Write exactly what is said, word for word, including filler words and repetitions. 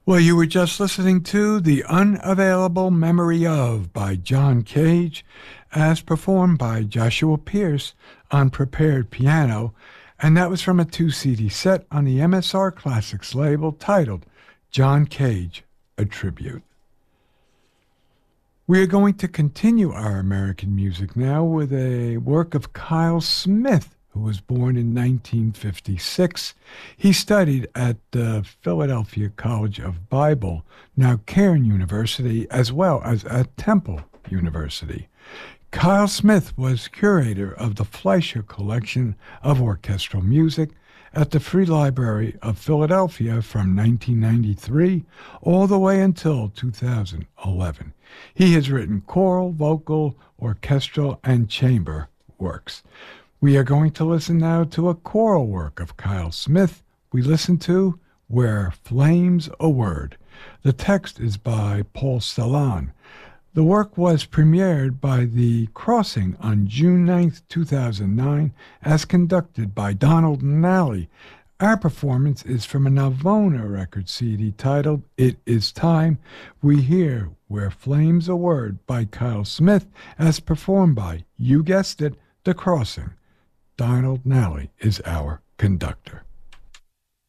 Well, you were just listening to The Unavailable Memory of by John Cage, as performed by Joshua Pierce on prepared piano, and that was from a two-C D set on the M S R Classics label titled John Cage, a Tribute. We are going to continue our American music now with a work of Kyle Smith, who was born in nineteen fifty-six. He studied at the Philadelphia College of Bible, now Cairn University, as well as at Temple University. Kyle Smith was curator of the Fleischer Collection of Orchestral Music at the Free Library of Philadelphia from nineteen ninety-three all the way until two thousand eleven. He has written choral, vocal, orchestral, and chamber works. We are going to listen now to a choral work of Kyle Smith. We listen to Where Flames a Word. The text is by Paul Celan. The work was premiered by The Crossing on June ninth, two thousand nine, as conducted by Donald Nally. Our performance is from a Navona record C D titled It Is Time. We hear Where Flames a Word by Kyle Smith as performed by, you guessed it, The Crossing. Donald Nally is our conductor.